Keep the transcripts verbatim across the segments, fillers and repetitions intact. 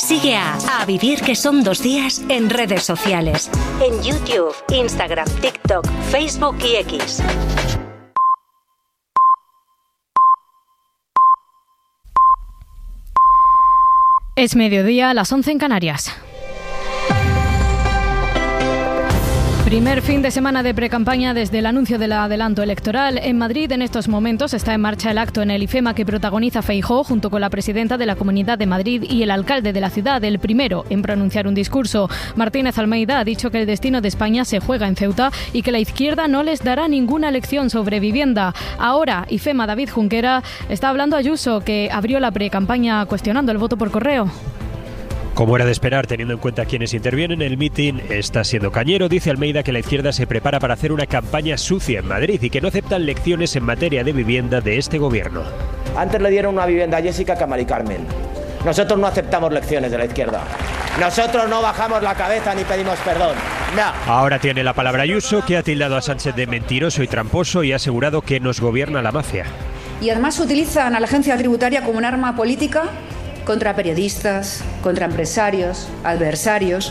Sigue a A Vivir que son dos días en redes sociales. En YouTube, Instagram, TikTok, Facebook y X. Es mediodía, a las once en Canarias. Primer fin de semana de precampaña desde el anuncio del adelanto electoral. En Madrid, en estos momentos, está en marcha el acto en el IFEMA que protagoniza Feijóo junto con la presidenta de la Comunidad de Madrid y el alcalde de la ciudad, el primero en pronunciar un discurso. Martínez Almeida ha dicho que el destino de España se juega en Ceuta y que la izquierda no les dará ninguna lección sobre vivienda. Ahora, IFEMA David Junquera está hablando a Ayuso, que abrió la precampaña cuestionando el voto por correo. Como era de esperar, teniendo en cuenta quienes intervienen, el mitin está siendo cañero. Dice Almeida que la izquierda se prepara para hacer una campaña sucia en Madrid y que no aceptan lecciones en materia de vivienda de este gobierno. Antes le dieron una vivienda a Jessica que a Mari Carmen. Nosotros no aceptamos lecciones de la izquierda. Nosotros no bajamos la cabeza ni pedimos perdón. No. Ahora tiene la palabra Ayuso, que ha tildado a Sánchez de mentiroso y tramposo y ha asegurado que nos gobierna la mafia. Y además utilizan a la agencia tributaria como un arma política contra periodistas, contra empresarios, adversarios.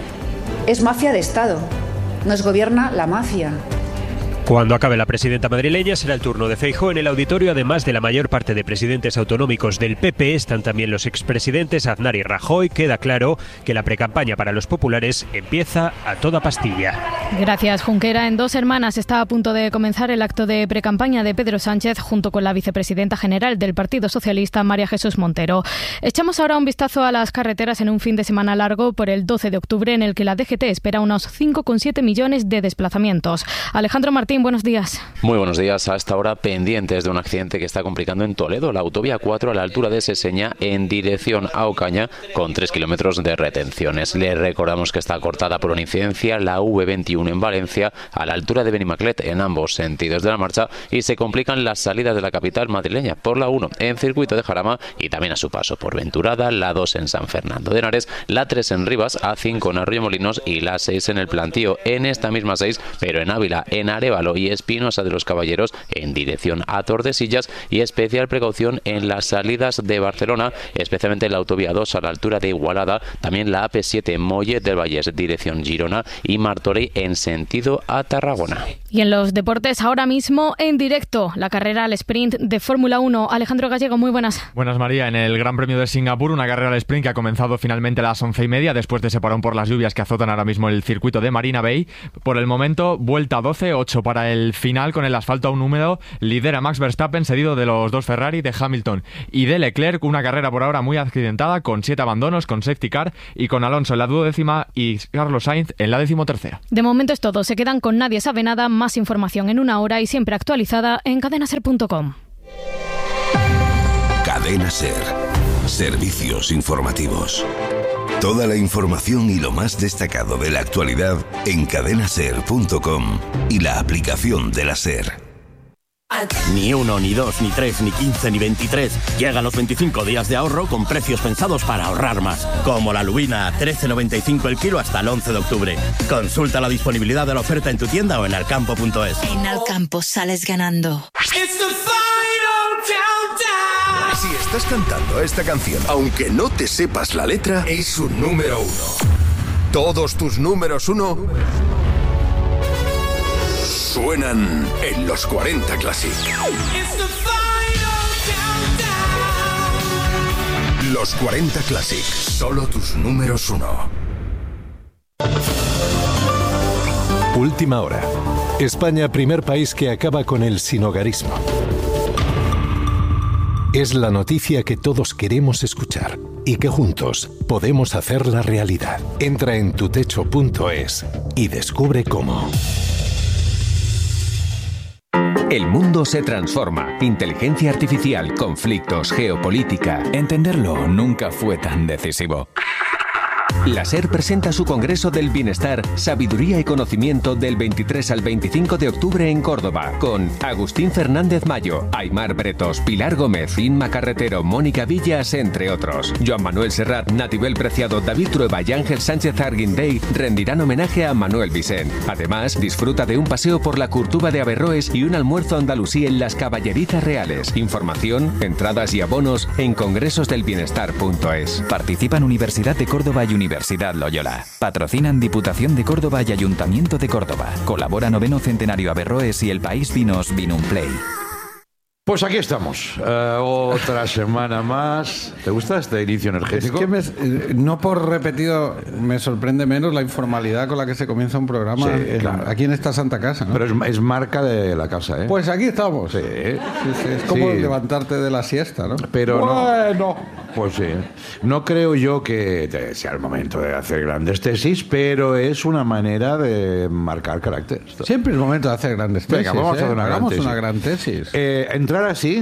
Es mafia de Estado. Nos gobierna la mafia. Cuando acabe la presidenta madrileña será el turno de Feijóo. En el auditorio, además de la mayor parte de presidentes autonómicos del P P, están también los expresidentes Aznar y Rajoy. Queda claro que la precampaña para los populares empieza a toda pastilla. Gracias, Junquera. En Dos Hermanas está a punto de comenzar el acto de precampaña de Pedro Sánchez junto con la vicepresidenta general del Partido Socialista, María Jesús Montero. Echamos ahora un vistazo a las carreteras en un fin de semana largo por el doce de octubre en el que la D G T espera unos cinco coma siete millones de desplazamientos. Alejandro Martín, buenos días. Muy buenos días. A esta hora pendientes de un accidente que está complicando en Toledo, la autovía cuatro a la altura de Seseña en dirección a Ocaña con tres kilómetros de retenciones. Le recordamos que está cortada por una incidencia la V veintiuno en Valencia a la altura de Benimaclet en ambos sentidos de la marcha y se complican las salidas de la capital madrileña por la uno en Circuito de Jarama y también a su paso por Venturada, la dos en San Fernando de Henares, la tres en Rivas, A cinco en Arroyomolinos y la seis en El Plantío. En esta misma seis, pero en Ávila, en Arévalo y Espinosa de los Caballeros en dirección a Tordesillas y especial precaución en las salidas de Barcelona, especialmente en la autovía dos a la altura de Igualada, también la A P siete en Mollet del Vallès dirección Girona y Martorell en sentido a Tarragona. Y en los deportes ahora mismo en directo la carrera al sprint de Fórmula uno. Alejandro Gallego, muy buenas. Buenas, María. En el Gran Premio de Singapur, una carrera al sprint que ha comenzado finalmente a las once y media después de ese parón por las lluvias que azotan ahora mismo el circuito de Marina Bay. Por el momento, vuelta doce, ocho para el final con el asfalto aún húmedo. Lidera Max Verstappen, seguido de los dos Ferrari, de Hamilton y de Leclerc. Una carrera por ahora muy accidentada con siete abandonos, con safety car y con Alonso en la duodécima y Carlos Sainz en la decimotercera. De momento es todo. Se quedan con Nadie Sabe Nada. Más información en una hora y siempre actualizada en cadena ser punto com. Cadena Ser. Servicios informativos. Toda la información y lo más destacado de la actualidad en cadena ser punto com y la aplicación de la SER. Ni uno, ni dos, ni tres, ni quince, ni veintitrés. Llegan los veinticinco días de ahorro con precios pensados para ahorrar más. Como la lubina a trece noventa y cinco el kilo hasta el once de octubre. Consulta la disponibilidad de la oferta en tu tienda o en alcampo punto es. En Alcampo sales ganando. Si estás cantando esta canción, aunque no te sepas la letra, es un número uno. Todos tus números uno suenan en los cuarenta Classic. Los cuarenta Classic, solo tus números uno. Última hora. España, primer país que acaba con el sinhogarismo. Es la noticia que todos queremos escuchar y que juntos podemos hacerla realidad. Entra en tutecho punto es y descubre cómo. El mundo se transforma. Inteligencia artificial, conflictos, geopolítica. Entenderlo nunca fue tan decisivo. La SER presenta su Congreso del Bienestar, Sabiduría y Conocimiento del veintitrés al veinticinco de octubre en Córdoba, con Agustín Fernández Mayo, Aymar Bretos, Pilar Gómez, Inma Carretero, Mónica Villas, entre otros. Joan Manuel Serrat, Natibel Preciado, David Trueba y Ángel Sánchez Arguindey rendirán homenaje a Manuel Vicent. Además, disfruta de un paseo por la Curtuba de Averroes y un almuerzo andalusí en las Caballerizas Reales. Información, entradas y abonos en congresos del bienestar punto es. Participan Universidad de Córdoba y Universidad Loyola. Patrocinan Diputación de Córdoba y Ayuntamiento de Córdoba. Colabora Noveno Centenario Averroes y El País Vinos Vinumplay. Pues aquí estamos, uh, otra semana más. ¿Te gusta este inicio energético? Es que me, no por repetido me sorprende menos la informalidad con la que se comienza un programa Sí, en, claro. aquí en esta santa casa, ¿no? Pero es, es marca de la casa, ¿eh? Pues aquí estamos. Sí. Sí, sí, es como Sí. levantarte de la siesta, ¿no? Pero bueno. no. Pues sí. No creo yo que te- sea el momento de hacer grandes tesis, pero es una manera de marcar carácter. Siempre es momento de hacer grandes tesis. Venga, vamos ¿eh? a hacer una gran Hagamos tesis. una gran tesis. Eh, entrar así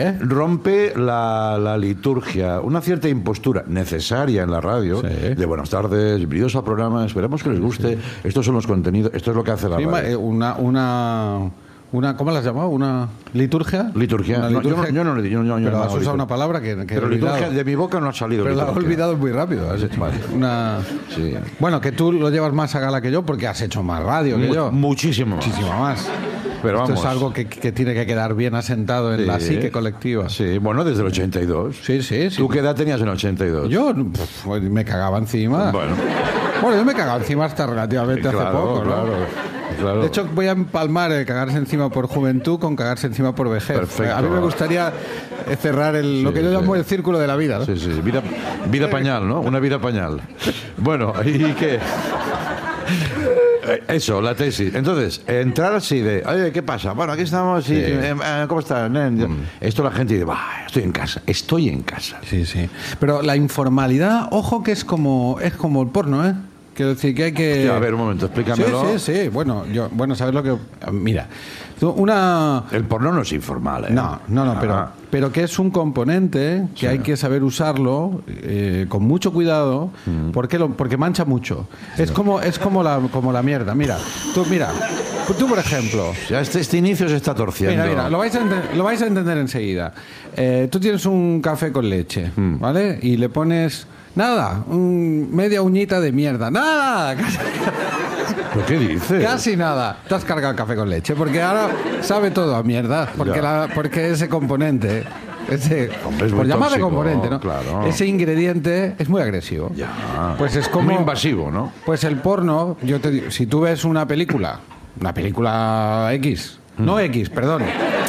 rompe la, la liturgia, una cierta impostura necesaria en la radio de buenas tardes, bienvenidos al programa, esperamos que les guste, estos son los contenidos, esto es lo que hace la Sí, ma- radio. eh, una, una, una, ¿cómo la has llamado? ¿Una liturgia? Liturgia. Una No, yo liturgia. no- yo no le digo, yo no- yo Pero no has hago usado liturgia. una palabra que, que Pero he olvidado. liturgia de mi boca no ha salido. Pero la has liturgia. olvidado muy rápido. Has hecho una... Sí. Bueno, que tú lo llevas más a gala que yo porque has hecho más radio que Mu- yo. Muchísimo más. Muchísimo más. Pero Esto vamos. es algo que, que tiene que quedar bien asentado en la Sí. psique colectiva. Sí, bueno, desde el ochenta y dos. Sí, sí, sí. ¿Tú qué edad tenías en el ochenta y dos? Yo pf, pues, me cagaba encima. Bueno. Bueno, yo me cagaba encima hasta relativamente hace Claro, poco, ¿no? claro, claro. De hecho, voy a empalmar el cagarse encima por juventud con cagarse encima por vejez. Perfecto. A mí me gustaría eh, cerrar el, lo Sí, que yo sí. llamo el círculo de la vida, ¿no? Sí, sí, vida, vida pañal, ¿no? Una vida pañal. Bueno, ¿y qué? Eh, Eso, la tesis. Entonces, entrar así de, oye, ¿qué pasa? Bueno, aquí estamos y, Sí. eh, eh, ¿cómo estás? nen? Esto la gente dice, bah, estoy en casa, estoy en casa. Sí, sí. Pero la informalidad, ojo que es como es como el porno, ¿eh? Quiero decir que hay que... Hostia, a ver, un momento, explícamelo. Sí, sí, sí. Bueno, yo, bueno, ¿sabes lo que...? Mira, tú, una... El porno no es informal, ¿eh? No, no, no, Ah. pero, pero que es un componente que Sí. hay que saber usarlo eh, con mucho cuidado porque, lo, porque mancha mucho. Es como es como la, como la mierda. Mira, tú, mira, tú por ejemplo... Ya este, este inicio se está torciendo. Mira, mira, lo vais a, ente- lo vais a entender enseguida. Eh, tú tienes un café con leche, Mm. ¿vale? Y le pones... Nada, un, media uñita de mierda. Nada, casi, ¿Pero qué dices? casi nada. Te has cargado el café con leche, porque ahora sabe todo a mierda. Porque, Ya. la, porque ese componente, ese, Hombre, es muy por llamarle tóxico, componente, ¿no? claro. Ese ingrediente es muy agresivo. Ya. Pues es como... Muy invasivo, ¿no? Pues el porno, yo te digo, si tú ves una película, una película X, no X, perdón.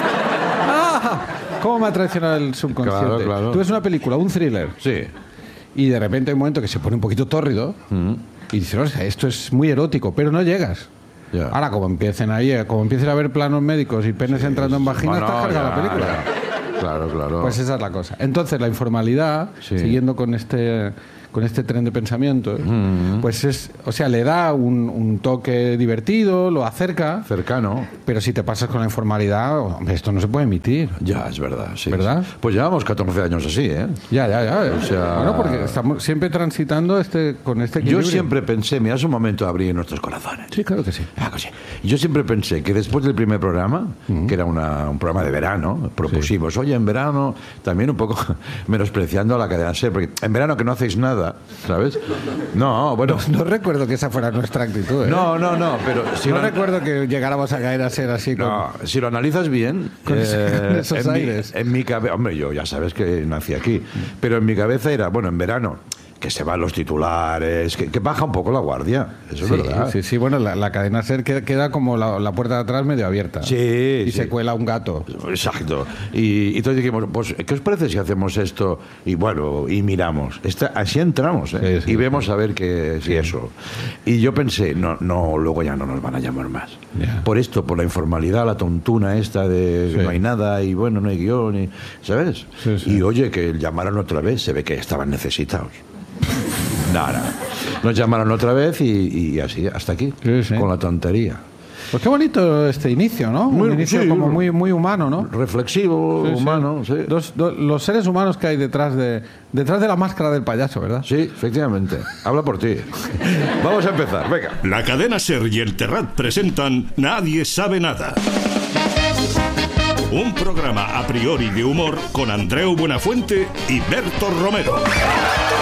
¡Ah! ¿Cómo me ha traicionado el subconsciente? Claro, claro. Tú ves una película, un thriller, Sí. y de repente hay un momento que se pone un poquito tórrido y dices, o sea, esto es muy erótico, pero no llegas. Ya. Ahora, como empiecen ahí, eh, como empiecen a ver planos médicos y penes entrando en vaginas, No, estás no, cargada ya, la película. ya. Claro, claro. Pues esa es la cosa. Entonces, la informalidad, Sí. siguiendo con este con este tren de pensamiento, pues es, o sea, le da un, un toque divertido, lo acerca, Cercano. pero si te pasas con la informalidad, hombre, esto no se puede emitir. Ya, es verdad, sí. ¿Verdad? Pues llevamos catorce años así, ¿eh? Ya, ya, ya. O sea- bueno, porque estamos siempre transitando este con este Yo equilibrio. siempre pensé, mira, es un momento de abrir nuestros corazones. Sí, claro que sí. Ah, que sí. Yo siempre pensé que después del primer programa, que era una- un programa de verano, propusimos, oye, en verano, también un poco menospreciando a la cadena SER, porque en verano que no hacéis nada, ¿sabes? No, bueno... No recuerdo que esa fuera nuestra actitud, ¿eh? No, no, no, pero si no lo, recuerdo que llegáramos a caer a ser así con... no, si lo analizas bien, Con ese- eh, con esos en, mi, aires. en mi cabeza, hombre, yo ya sabes que nací aquí, pero en mi cabeza era, bueno, en verano, que se van los titulares, que, que baja un poco la guardia, eso Sí, es verdad. sí, sí, bueno, la, la cadena SER queda, queda como la, la puerta de atrás medio abierta. Sí, Y sí. se cuela un gato. Exacto. Y, y entonces dijimos, pues, ¿qué os parece si hacemos esto? Y bueno, y miramos. Esta- así entramos, ¿eh? Sí, sí, y vemos a ver qué si eso. Y yo pensé, no, no, luego ya no nos van a llamar más. Ya. Por esto, por la informalidad, la tontuna esta de que Sí. no hay nada y bueno, no hay guión, y, ¿sabes? Sí, sí. Y oye, que llamaron otra vez, se ve que estaban necesitados. Nada. Nos llamaron otra vez y, y así, hasta aquí, Sí, sí. con la tontería. Pues qué bonito este inicio, ¿no? Muy, Un inicio sí, como muy, muy humano, ¿no? Reflexivo, Sí, sí. humano, sí. Dos- dos- los seres humanos que hay detrás de, detrás de la máscara del payaso, ¿verdad? Sí, efectivamente. Habla por ti. Vamos a empezar, venga. La cadena SER y el Terrat presentan Nadie sabe nada. Un programa a priori de humor con Andreu Buenafuente y Berto Romero.